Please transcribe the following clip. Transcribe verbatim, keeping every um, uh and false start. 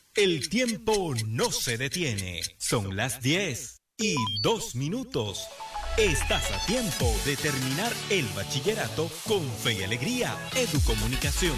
El tiempo no se detiene. Son las diez y dos minutos. Estás a tiempo de terminar el bachillerato con fe y alegría. Educomunicación.